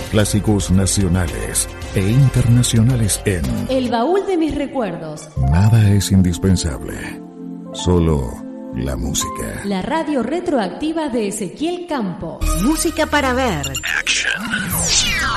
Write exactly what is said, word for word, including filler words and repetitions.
Clásicos nacionales e internacionales en El baúl de mis recuerdos. Nada es indispensable, solo la música. La radio retroactiva de Ezequiel Campo. Música para ver. Action.